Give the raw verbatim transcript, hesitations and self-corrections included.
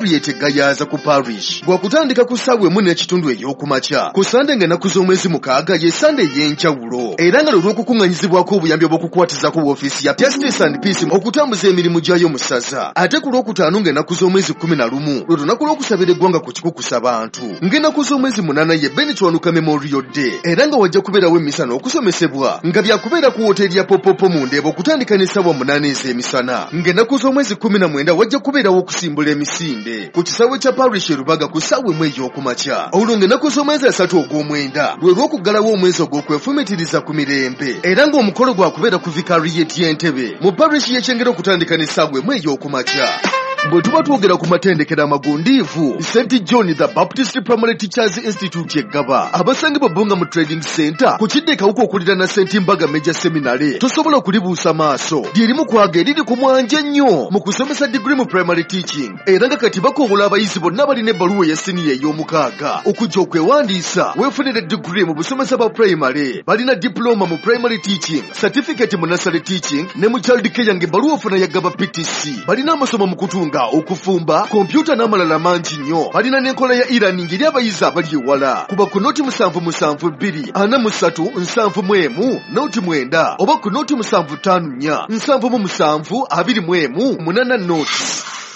Cypriot Gayaza ku parish gwakutandika ku ssaawa emu n'ekitundu ey'okumakya ku Sande ng'ennaku z'omwezi mukaaga ye Sande ey'enjawulo era nga olw'okukuŋŋanyizibwako obuyambi obw'okukwatizako woofiisi ya Justice and Peace okutambuza emirimu gyayo mu ssaza ate ku lwokutaano ng'ennaku z'omwezi kkumi na lumu lwe lunaku lw'okusabira eggwanga ku kikukusa bantu ng'ennaku z'omwezi munaana ye Benitwanuka Memorial Day era nga wajja kubeerawo emisana okusomesebwa nga byakubeera ku woteeri ya Popopo mu Ndeeba okutandika n'essaawa munaana ez'emisana ng'ennaku z'omwezi kkumi na mwenda wajja kubeerawo okusimbula emisinde ku kisaawe kya parish e Rubaga ku ssaawa emu ey'okumakya olwo ng'ennaku z'omwezi asatu ogw'omwenda lwe lw'okuggalawo omwezi ogw'okwefumitiriza ku mirembe era ng'omukolo gwakubeera ku vicariyeti y'Entebbe mu parish y'Ekyengera okutandika n'essaawa emu ey'okumakya. Bwe tuba twogera ku matendekero amagundiivu Saint John the Baptist Primary Teachers Institute eggaba abasangibwa Bbunga mu Trading Center ku kidde kawuka okulira na Saint Mbaga Major Seminary tosobola kulibuusa maaso lyerimu kwaga eriri ku mwanja nnyo mu kusomesa degree mu primary teaching era nga kati bakobola abayizi bonna abalina ebbaluwa ya siniya ey'omukaaga okujja okwewandiisa weefunire degree mu busomesa bwa primary balina diploma mu primary teaching certificate mu nursery teaching ne mu child care ng'ebbaluwa ofuna yaggaba P T C balina amasomo mu kutunga okufumba kompyuta n'amalala mangi nnyo balina n'enkola ya e-learning eri abayizi abali ewala kuba ku noti musanvu musanvu bbiri ana mu ssatu nsanvu mu emu noti mwenda oba ku noti musanvu ttaano nnya nsanvu mu musanvu abiri mu emu munaana noti.